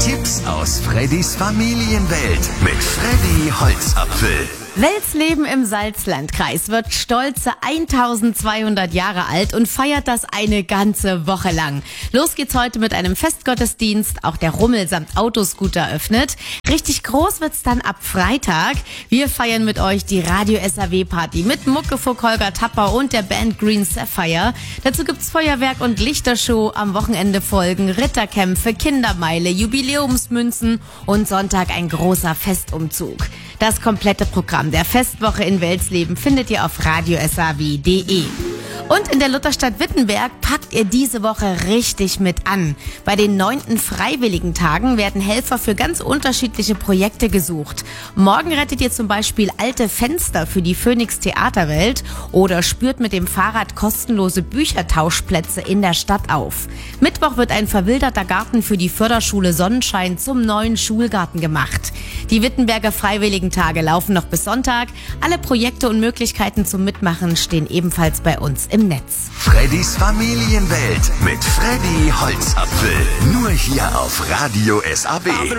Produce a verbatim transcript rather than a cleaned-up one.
Tipps aus Freddys Familienwelt mit Freddy Holzapfel. Welsleben im Salzlandkreis wird stolze eintausendzweihundert Jahre alt und feiert das eine ganze Woche lang. Los geht's heute mit einem Festgottesdienst, auch der Rummel samt Autoscooter öffnet. Richtig groß wird's dann ab Freitag. Wir feiern mit euch die Radio S A W Party mit Muckefuck, Holger Tapper und der Band Green Sapphire. Dazu gibt's Feuerwerk und Lichtershow, am Wochenende folgen Ritterkämpfe, Kindermeile, Jubiläumsmünzen und Sonntag ein großer Festumzug. Das komplette Programm der Festwoche in Welsleben findet ihr auf radio s a w punkt d e. Und in der Lutherstadt Wittenberg packt ihr diese Woche richtig mit an. Bei den neunten Freiwilligentagen werden Helfer für ganz unterschiedliche Projekte gesucht. Morgen rettet ihr zum Beispiel alte Fenster für die Phoenix Theaterwelt oder spürt mit dem Fahrrad kostenlose Büchertauschplätze in der Stadt auf. Mittwoch wird ein verwilderter Garten für die Förderschule Sonnenschein zum neuen Schulgarten gemacht. Die Wittenberger Freiwilligentage laufen noch bis Sonntag. Alle Projekte und Möglichkeiten zum Mitmachen stehen ebenfalls bei uns im Netz. Freddys Familienwelt mit Freddy Holzapfel. Nur hier auf Radio S A W.